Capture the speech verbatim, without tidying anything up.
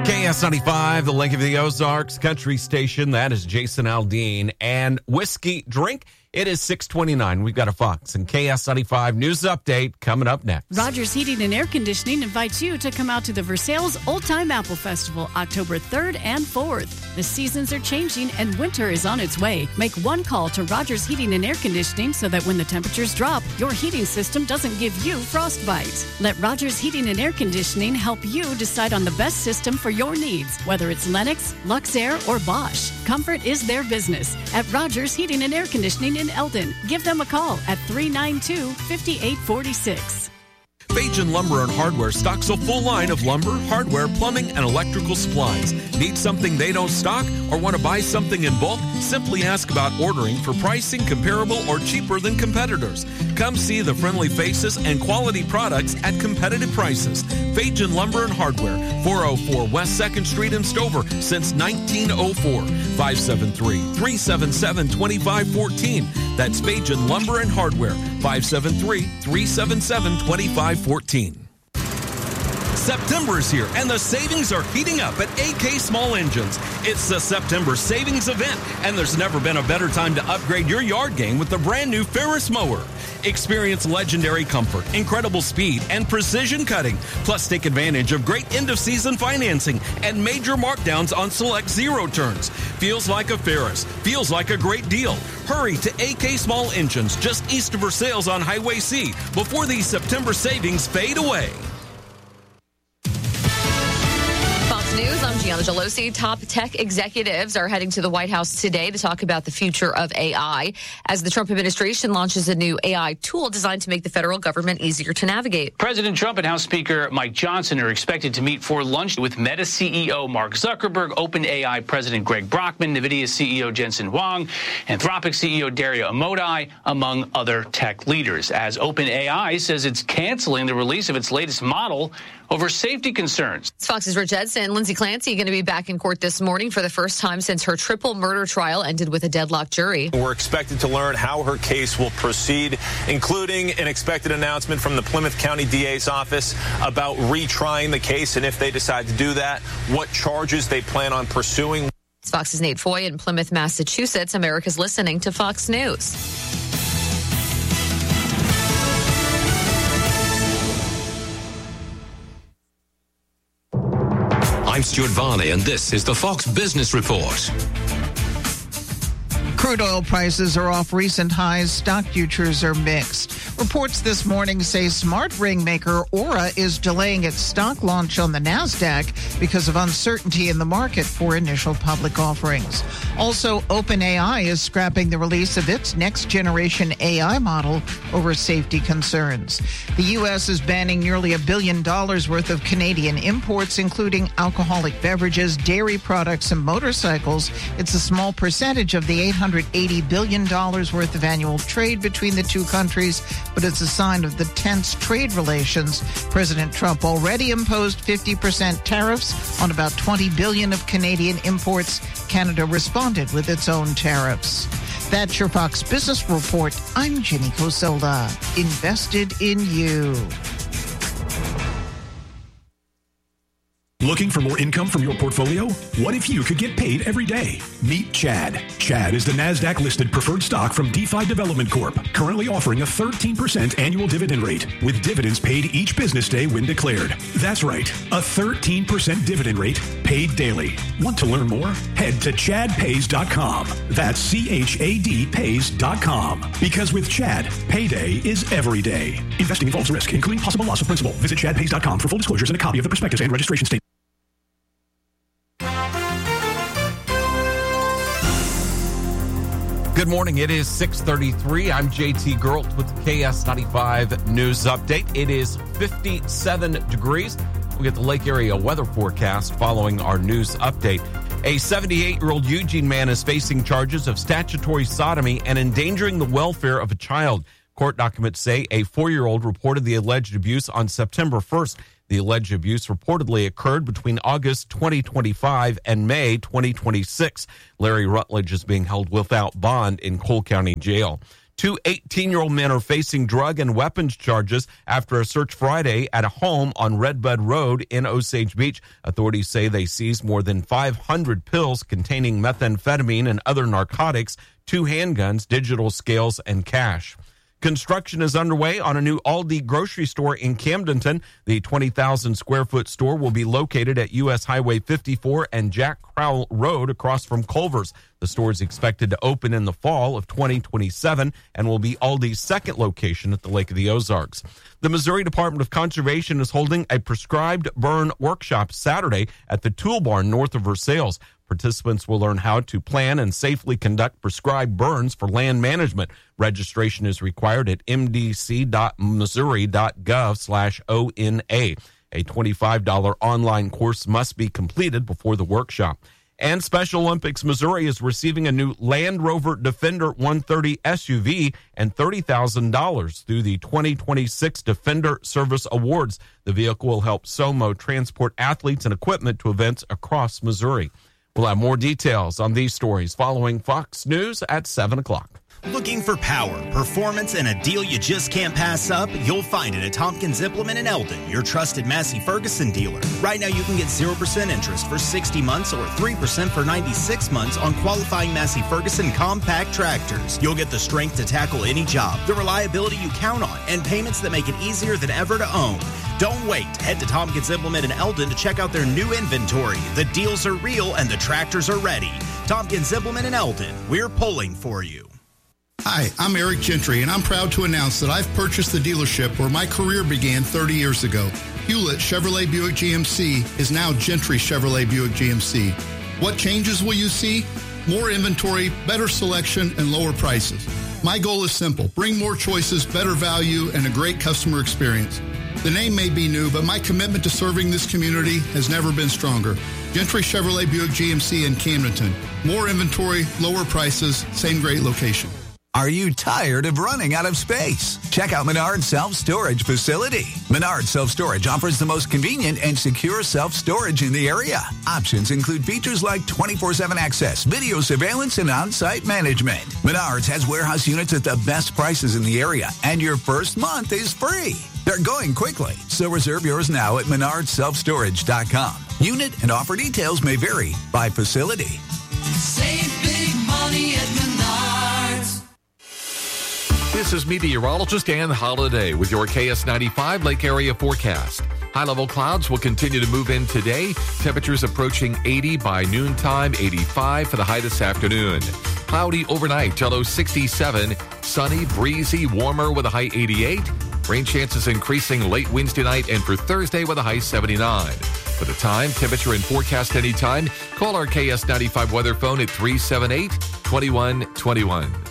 K S ninety-five, the Link of the Ozarks country station. That is Jason Aldean and Whiskey Drink. It is six twenty-nine. We've got a Fox and K S ninety-five news update coming up next. Rogers Heating and Air Conditioning invites you to come out to the Versailles Old Time Apple Festival October third and fourth. The seasons are changing and winter is on its way. Make one call to Rogers Heating and Air Conditioning so that when the temperatures drop, your heating system doesn't give you frostbite. Let Rogers Heating and Air Conditioning help you decide on the best system for your needs, whether it's Lennox, Luxair, or Bosch. Comfort is their business at Rogers Heating and Air Conditioning in Eldon. Give them a call at three nine two, five eight four six. Bajan Lumber and Hardware stocks a full line of lumber, hardware, plumbing, and electrical supplies. Need something they don't stock or want to buy something in bulk? Simply ask about ordering for pricing comparable or cheaper than competitors. Come see the friendly faces and quality products at competitive prices. Bajan Lumber and Hardware, four oh four West second Street in Stover since nineteen oh four. five seven three, three seven seven, two five one four. That's Bajan Lumber and Hardware, five seven three, three seven seven, two five one four. September is here, and the savings are heating up at A K Small Engines. It's the September Savings Event, and there's never been a better time to upgrade your yard game with the brand new Ferris mower. Experience legendary comfort, incredible speed, and precision cutting. Plus, take advantage of great end-of-season financing and major markdowns on select zero turns. Feels like a Ferris. Feels like a great deal. Hurry to A K Small Engines, just east of Versailles on Highway C, before these September savings fade away. News. I'm Gianna Gelosi. Top tech executives are heading to the White House today to talk about the future of A I as the Trump administration launches a new A I tool designed to make the federal government easier to navigate. President Trump and House Speaker Mike Johnson are expected to meet for lunch with Meta C E O Mark Zuckerberg, OpenAI President Greg Brockman, NVIDIA C E O Jensen Huang, Anthropic C E O Dario Amodei, among other tech leaders, as OpenAI says it's canceling the release of its latest model over safety concerns. Fox's Rich Edson. Lindsay Clancy going to be back in court this morning for the first time since her triple murder trial ended with a deadlocked jury. We're expected to learn how her case will proceed, including an expected announcement from the Plymouth County D A's office about retrying the case, and if they decide to do that, what charges they plan on pursuing. It's Fox's Nate Foy in Plymouth, Massachusetts. America's listening to Fox News. I'm Stuart Varney, and this is the Fox Business Report. Crude oil prices are off recent highs. Stock futures are mixed. Reports this morning say smart ring maker Aura is delaying its stock launch on the NASDAQ because of uncertainty in the market for initial public offerings. Also, OpenAI is scrapping the release of its next-generation A I model over safety concerns. The U S is banning nearly a billion dollars worth of Canadian imports, including alcoholic beverages, dairy products, and motorcycles. It's a small percentage of the eight hundred eighty billion dollars worth of annual trade between the two countries, but it's a sign of the tense trade relations. President Trump already imposed fifty percent tariffs on about twenty billion dollars of Canadian imports. Canada responded with its own tariffs. That's your Fox Business Report. I'm Jenny Cosola. Invested in you. Looking for more income from your portfolio? What if you could get paid every day? Meet Chad. Chad is the NASDAQ-listed preferred stock from DeFi Development Corp, currently offering a thirteen percent annual dividend rate, with dividends paid each business day when declared. That's right, a thirteen percent dividend rate paid daily. Want to learn more? Head to chad pays dot com. That's C H A D pays dot com. Because with Chad, payday is every day. Investing involves risk, including possible loss of principal. Visit chad pays dot com for full disclosures and a copy of the prospectus and registration statement. Good morning. It is six thirty-three. I'm J T Geralt with the K S ninety-five News Update. It is fifty-seven degrees. We'll get the Lake Area weather forecast following our news update. A seventy-eight-year-old Eugene man is facing charges of statutory sodomy and endangering the welfare of a child. Court documents say a four-year-old reported the alleged abuse on September first. The alleged abuse reportedly occurred between August twenty twenty-five and May twenty twenty-six. Larry Rutledge is being held without bond in Cole County Jail. Two eighteen-year-old men are facing drug and weapons charges after a search Friday at a home on Redbud Road in Osage Beach. Authorities say they seized more than five hundred pills containing methamphetamine and other narcotics, two handguns, digital scales, and cash. Construction is underway on a new Aldi grocery store in Camdenton. The twenty thousand square foot store will be located at U S Highway fifty-four and Jack Crowell Road across from Culver's. The store is expected to open in the fall of twenty twenty-seven and will be Aldi's second location at the Lake of the Ozarks. The Missouri Department of Conservation is holding a prescribed burn workshop Saturday at the Tool Barn north of Versailles. Participants will learn how to plan and safely conduct prescribed burns for land management. Registration is required at m d c dot missouri dot gov slash O N A. A twenty-five dollars online course must be completed before the workshop. And Special Olympics Missouri is receiving a new Land Rover Defender one thirty S U V and thirty thousand dollars through the twenty twenty-six Defender Service Awards. The vehicle will help SOMO transport athletes and equipment to events across Missouri. We'll have more details on these stories following Fox News at seven o'clock. Looking for power, performance, and a deal you just can't pass up? You'll find it at Tompkins Implement in Eldon, your trusted Massey Ferguson dealer. Right now, you can get zero percent interest for sixty months or three percent for ninety-six months on qualifying Massey Ferguson compact tractors. You'll get the strength to tackle any job, the reliability you count on, and payments that make it easier than ever to own. Don't wait. Head to Tompkins Implement in Eldon to check out their new inventory. The deals are real and the tractors are ready. Tompkins Implement in Eldon. We're pulling for you. Hi, I'm Eric Gentry, and I'm proud to announce that I've purchased the dealership where my career began thirty years ago. Hewlett Chevrolet Buick G M C is now Gentry Chevrolet Buick G M C. What changes will you see? More inventory, better selection, and lower prices. My goal is simple. Bring more choices, better value, and a great customer experience. The name may be new, but my commitment to serving this community has never been stronger. Gentry Chevrolet Buick G M C in Camdenton. More inventory, lower prices, same great location. Are you tired of running out of space? Check out Menard Self-Storage Facility. Menard Self-Storage offers the most convenient and secure self-storage in the area. Options include features like twenty-four seven access, video surveillance, and on-site management. Menards has warehouse units at the best prices in the area, and your first month is free. They're going quickly, so reserve yours now at menard self storage dot com. Unit and offer details may vary by facility. Save big money at Menards. This is meteorologist Ann Holiday with your K S ninety-five Lake Area forecast. High-level clouds will continue to move in today. Temperatures approaching eighty by noontime, eighty-five for the high this afternoon. Cloudy overnight, low sixty-seven. Sunny, breezy, warmer with a high eighty-eight. Rain chances increasing late Wednesday night and for Thursday with a high seventy-nine. For the time, temperature, and forecast anytime, call our K S ninety-five weather phone at three seven eight, two one two one.